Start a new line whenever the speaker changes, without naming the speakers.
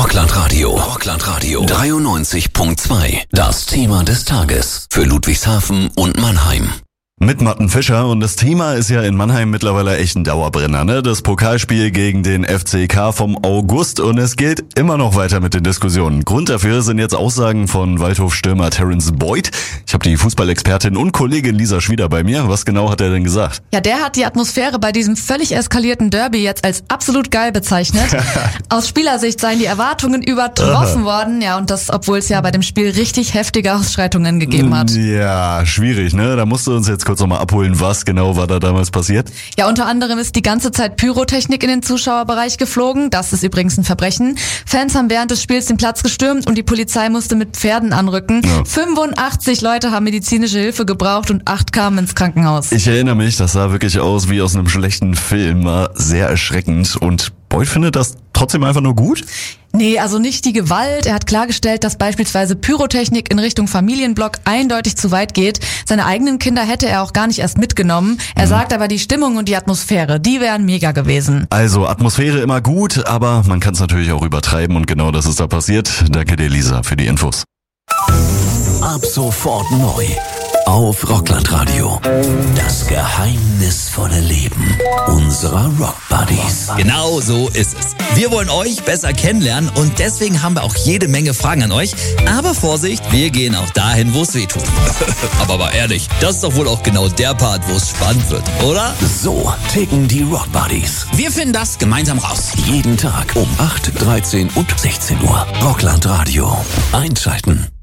Rockland Radio 93.2. Das Thema des Tages für Ludwigshafen und Mannheim.
Mit Martin Fischer, und das Thema ist ja in Mannheim mittlerweile echt ein Dauerbrenner, ne? Das Pokalspiel gegen den FCK vom August, und es geht immer noch weiter mit den Diskussionen. Grund dafür sind jetzt Aussagen von Waldhof-Stürmer Terence Boyd. Ich habe die Fußballexpertin und Kollegin Lisa Schwieder bei mir. Was genau hat er denn gesagt?
Ja, der hat die Atmosphäre bei diesem völlig eskalierten Derby jetzt als absolut geil bezeichnet. Aus Spielersicht seien die Erwartungen übertroffen worden, ja, und das, obwohl es ja bei dem Spiel richtig heftige Ausschreitungen gegeben hat.
Ja, schwierig, ne? Da musst du uns jetzt kurz nochmal abholen, was genau war da damals passiert?
Ja, unter anderem ist die ganze Zeit Pyrotechnik in den Zuschauerbereich geflogen. Das ist übrigens ein Verbrechen. Fans haben während des Spiels den Platz gestürmt und die Polizei musste mit Pferden anrücken. Ja. 85 Leute haben medizinische Hilfe gebraucht und 8 kamen ins Krankenhaus.
Ich erinnere mich, das sah wirklich aus wie aus einem schlechten Film. War sehr erschreckend. Und Boyd findet das trotzdem einfach nur gut?
Nee, also nicht die Gewalt. Er hat klargestellt, dass beispielsweise Pyrotechnik in Richtung Familienblock eindeutig zu weit geht. Seine eigenen Kinder hätte er auch gar nicht erst mitgenommen. Er sagt aber, die Stimmung und die Atmosphäre, die wären mega gewesen.
Also Atmosphäre immer gut, aber man kann es natürlich auch übertreiben, und genau das ist da passiert. Danke dir, Lisa, für die Infos.
Ab sofort neu auf Rockland Radio. Das geheimnisvolle Leben unserer Rock Buddies.
Genau so ist es. Wir wollen euch besser kennenlernen, und deswegen haben wir auch jede Menge Fragen an euch. Aber Vorsicht, wir gehen auch dahin, wo es weh tut. Aber mal ehrlich, das ist doch wohl auch genau der Part, wo es spannend wird, oder?
So ticken die Rock Buddies.
Wir finden das gemeinsam raus.
Jeden Tag um 8, 13 und 16 Uhr. Rockland Radio. Einschalten.